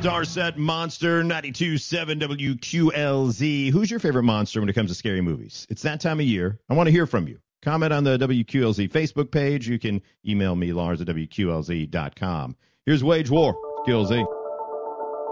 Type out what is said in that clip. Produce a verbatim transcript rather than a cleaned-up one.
Starset Monster ninety-two point seven W Q L Z. Who's your favorite monster when it comes to scary movies? It's that time of year. I want to hear from you. Comment on the W Q L Z Facebook page. You can email me, Lars at W Q L Z dot com. Here's Wage War, Q L Z.